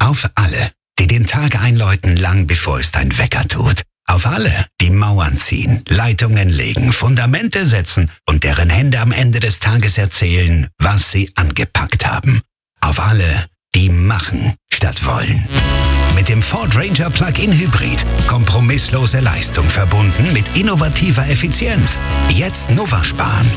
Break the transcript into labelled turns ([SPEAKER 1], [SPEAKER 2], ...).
[SPEAKER 1] Auf alle, die den Tag einläuten, lang bevor es dein Wecker tut. Auf alle, die Mauern ziehen, Leitungen legen, Fundamente setzen und deren Hände am Ende des Tages erzählen, was sie angepackt haben. Auf alle, die machen statt wollen. Mit dem Ford Ranger Plug-in Hybrid. Kompromisslose Leistung verbunden mit innovativer Effizienz. Jetzt Nova sparen.